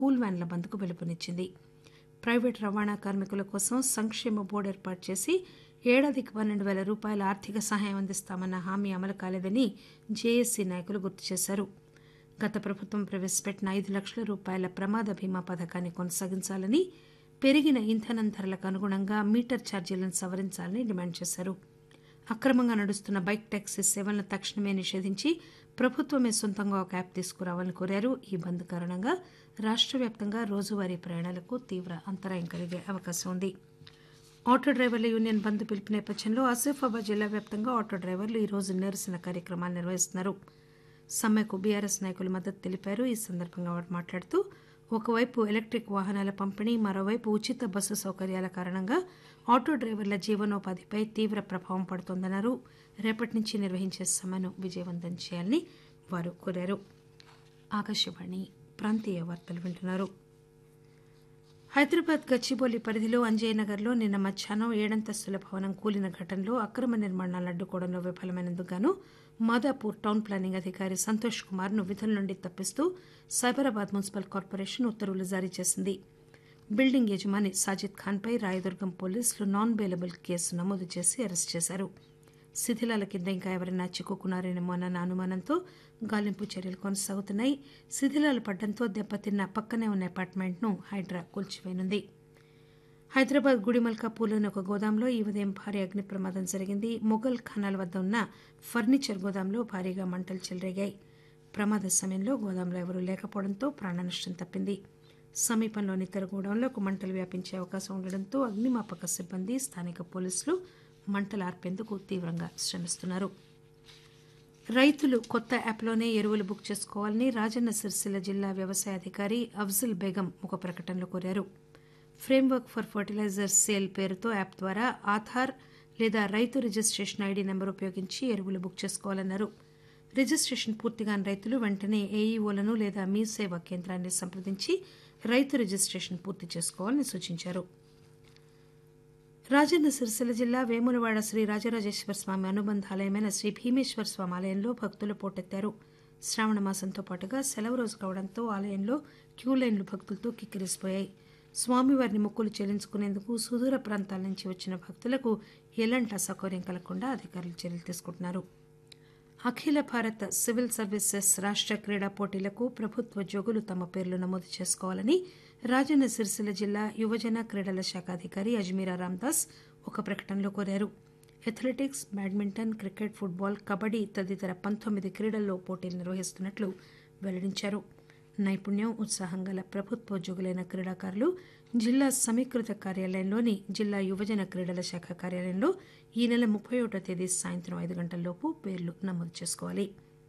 School వ్యాన్ల బంద్కు పిలుపునిచ్చింది. Private రవాణా కార్మికుల కోసం సంక్షేమ బోర్డు ఏర్పాటు చేసి ఏడాదికి 12,000 రూపాయల ఆర్థిక సహాయం అందిస్తామన్న హామీ అమలు కాలేదని జేఏసీ నాయకులు గుర్తు చేశారు. గత ప్రభుత్వం ప్రవేశపెట్టిన 5 లక్షల రూపాయల ప్రమాద బీమా పథకాన్ని కొనసాగించాలని, పెరిగిన ఇంధనం ధరలకు అనుగుణంగా మీటర్ ఛార్జీలను సవరించాలని డిమాండ్ చేశారు. అక్రమంగా నడుస్తున్న బైక్ టాక్సీ సేవలను తక్షణమే నిషేధించి ప్రభుత్వమే సొంతంగా ఒక యాప్ తీసుకురావాలని కోరారు. ఈ బంద్ కారణంగా రాష్ట్ర వ్యాప్తంగా రోజువారీ ప్రయాణాలకు తీవ్ర అంతరాయం కలిగే అవకాశం ఉంది. ఆటో డ్రైవర్ల యూనియన్ బంద్ పిలుపు నేపథ్యంలో ఆసిఫాబాద్ జిల్లా వ్యాప్తంగా ఆటో డ్రైవర్లు ఈ రోజు నిరసన కార్యక్రమాలు నిర్వహిస్తున్నారు. సమ్మెకు బీఆర్ఎస్ నాయకులు మద్దతు తెలిపారు. ఈ సందర్భంగా వారు మాట్లాడుతూ, ఒకవైపు ఎలక్టిక్ వాహనాల పంపిణీ, మరోవైపు ఉచిత బస్సు సౌకర్యాల కారణంగా ఆటో డ్రైవర్ల జీవనోపాధిపై తీవ్ర ప్రభావం పడుతోందన్నారు. రేపటి నుంచి నిర్వహించే సమ్మెను విజయవంతం చేయాలని వారు కోరారు. ఆకాశవాణి ప్రాంతీయ వార్తలు వింటున్నారు. హైదరాబాద్ గచ్చిబౌలి పరిధిలో అంజయ్యనగర్లో నిన్న మధ్యాహ్నం 7 భవనం కూలిన ఘటనలో అక్రమ నిర్మాణాలను అడ్డుకోవడంలో విఫలమైనందుకు గాను మాదాపూర్ టౌన్ ప్లానింగ్ అధికారి సంతోష్ కుమార్ ను విధుల నుండి తప్పిస్తూ సైబరాబాద్ మున్సిపల్ కార్పొరేషన్ ఉత్తర్వులు జారీ చేసింది. బిల్డింగ్ యజమాని సాజిద్ ఖాన్పై రాయదుర్గం పోలీసులు నాన్ బెయిలబుల్ కేసు నమోదు చేసి అరెస్టు చేశారు. శిథిలాల కింద ఇంకా ఎవరైనా చిక్కుకున్నారేమోనన్న అనుమానంతో గాలింపు చర్యలు కొనసాగుతున్నాయి. శిథిలాలు పడ్డంతో దెబ్బతిన్న పక్కనే ఉన్న అపార్ట్మెంట్ను హైడ్రా కూల్చివేయనుంది. హైదరాబాద్ గుడిమల్కాపూర్లోని ఒక గోదాంలో ఈ ఉదయం భారీ అగ్ని ప్రమాదం జరిగింది. మొఘల్ ఖానాల వద్ద ఉన్న ఫర్నిచర్ గోదాంలో భారీగా మంటలు చెలరేగాయి. ప్రమాద సమయంలో గోదాంలో ఎవరూ లేకపోవడంతో ప్రాణనష్టం తప్పింది. సమీపంలోని ఇతర గోడౌన్లకు మంటలు వ్యాపించే అవకాశం ఉండడంతో అగ్నిమాపక సిబ్బంది, స్థానిక పోలీసులు మంటలు ఆర్పేందుకు తీవ్రంగా శ్రమిస్తున్నారు. రైతులు కొత్త యాప్లోనే ఎరువులు బుక్ చేసుకోవాలని రాజన్న సిరిసిల్ల జిల్లా వ్యవసాయ అధికారి అఫ్జల్ బేగం ఒక ప్రకటనలో కోరారు. ఫ్రేమ్వర్క్ ఫర్ ఫర్టిలైజర్ సేల్ పేరుతో యాప్ ద్వారా ఆధార్ లేదా రైతు రిజిస్ట్రేషన్ ఐడి నెంబర్ ఉపయోగించి ఎరువులు బుక్ చేసుకోవాలన్నారు. రిజిస్ట్రేషన్ పూర్తిగాని రైతులు వెంటనే ఏఈఓలను లేదా మీ సేవా కేంద్రాన్ని సంప్రదించి రైతు రిజిస్ట్రేషన్ పూర్తి చేసుకోవాలని సూచించారు. రాజన్న సిరిసిల్ల జిల్లా వేములవాడ శ్రీ రాజరాజేశ్వర స్వామి అనుబంధ ఆలయమైన శ్రీ భీమేశ్వర స్వామి ఆలయంలో భక్తులు పోటెత్తారు. శ్రావణ మాసంతో పాటుగా సెలవు రోజు కావడంతో ఆలయంలో క్యూలైన్లు భక్తులతో కిక్కిరిసిపోయాయి. స్వామివారిని మొక్కులు చెల్లించుకునేందుకు సుదూర ప్రాంతాల నుంచి వచ్చిన భక్తులకు ఎలాంటి అసౌకర్యం కలగకుండా అధికారులు చర్యలు తీసుకుంటున్నారు. అఖిల భారత సివిల్ సర్వీసెస్ రాష్ట్ర క్రీడా పోటీలకు ప్రభుత్వ ఉద్యోగులు తమ పేర్లు నమోదు చేసుకోవాలని రాజన్న సిరిసిల్ల జిల్లా యువజన క్రీడల శాఖ అధికారి అజ్మీరా రామ్దాస్ ఒక ప్రకటనలో కోరారు. Athletics, badminton, cricket, football, kabaddi తదితర 19 క్రీడల్లో పోటీలు నిర్వహిస్తున్నట్లు వెల్లడించారు. నైపుణ్యం, ఉత్సాహం గల ప్రభుత్వ ఉద్యోగులైన క్రీడాకారులు జిల్లా సమీకృత కార్యాలయంలోని జిల్లా యువజన క్రీడల శాఖ కార్యాలయంలో ఈ నెల 31వ తేదీ సాయంత్రం 5 గంటలలోపు పేర్లు నమోదు చేసుకోవాలి.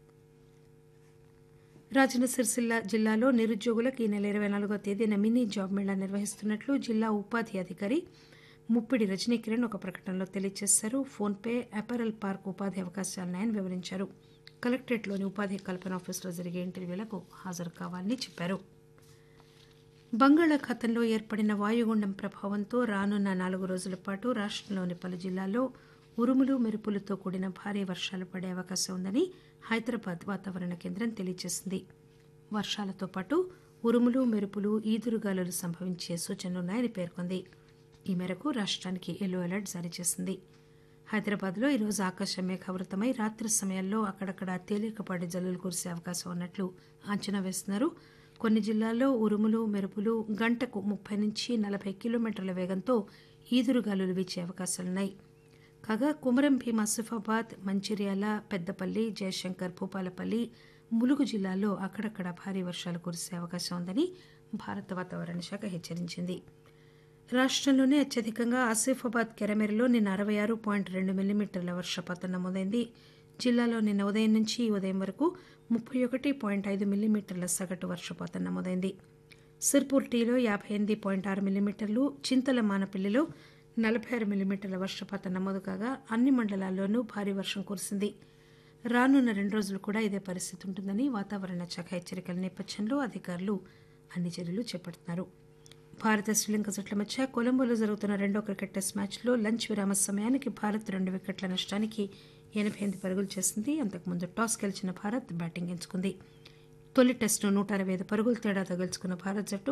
రాజన్న సిరిసిల్ల జిల్లాలో నిరుద్యోగులకు ఈ నెల 24వ తేదీన మినీ జాబ్ మేళా నిర్వహిస్తున్నట్లు జిల్లా ఉపాధి అధికారి ముప్పిడి రజనీకిరణ్ ఒక ప్రకటనలో తెలియజేశారు. ఫోన్పే, అపారల్ పార్క్ ఉపాధి అవకాశాలున్నాయని వివరించారు. కలెక్టరేట్లోని ఉపాధి కల్పన ఆఫీసులో జరిగే ఇంటర్వ్యూలకు హాజరు కావాలని చెప్పారు. బంగాళాఖాతంలో ఏర్పడిన వాయుగుండం ప్రభావంతో రానున్న 4 రోజుల పాటు రాష్టంలోని పలు జిల్లాల్లో ఉరుములు, మెరుపులతో కూడిన భారీ వర్షాలు పడే అవకాశం ఉందని హైదరాబాద్ వాతావరణ కేంద్రం తెలియజేసింది. వర్షాలతో పాటు ఉరుములు, మెరుపులు, ఈదురుగాలులు సంభవించే సూచనలున్నాయని పేర్కొంది. ఈ మేరకు రాష్ట్రానికి ఎల్లో అలర్ట్ జారీ చేసింది. హైదరాబాద్లో ఈరోజు ఆకాశం మేఘావృతమై రాత్రి సమయాల్లో అక్కడక్కడ తేలికపాటి జల్లులు కురిసే అవకాశం ఉన్నట్లు అంచనా వేస్తున్నారు. కొన్ని జిల్లాల్లో ఉరుములు, మెరుపులు గంటకు 30 నుంచి 40 కిలోమీటర్ల వేగంతో ఈదురుగాలులు వీచే అవకాశాలున్నాయి. కాగా కుమరం భీం, ఆసిఫాబాద్, మంచిర్యాల, పెద్దపల్లి, జయశంకర్, భూపాలపల్లి, ములుగు జిల్లాల్లో అక్కడక్కడ భారీ వర్షాలు కురిసే అవకాశం ఉందని భారత వాతావరణ శాఖ హెచ్చరించింది. రాష్టంలోనే అత్యధికంగా ఆసిఫాబాద్, కెరమెరలో నిన్న 66.2 మిల్లీమీటర్ల వర్షపాతం నమోదైంది. జిల్లాలో నిన్న ఉదయం నుంచి ఈ ఉదయం వరకు 31.5 మిల్లీమీటర్ల సగటు వర్షపాతం నమోదైంది. సిర్పూర్ టీలో 58.6 మిల్లీమీటర్లు, చింతల మానపల్లిలో 46 మిల్లీమీటర్ల వర్షపాతం నమోదు కాగా అన్ని మండలాల్లోనూ భారీ వర్షం కురిసింది. రానున్న 2 రోజులు కూడా ఇదే పరిస్థితి ఉంటుందని వాతావరణ శాఖ హెచ్చరికల నేపథ్యంలో అధికారులు అన్ని చర్యలు చేపడుతున్నారు. భారత, శ్రీలంక జట్ల మధ్య కొలంబోలో జరుగుతున్న 2వ క్రికెట్ టెస్ట్ మ్యాచ్లో లంచ్ విరామ సమయానికి భారత్ 2 వికెట్ల నష్టానికి 88 పరుగులు చేసింది. అంతకుముందు టాస్ గెలిచిన భారత్ బ్యాటింగ్ ఎంచుకుంది. తొలి టెస్టును 165 పరుగుల తేడాతో గెలుచుకున్న భారత జట్టు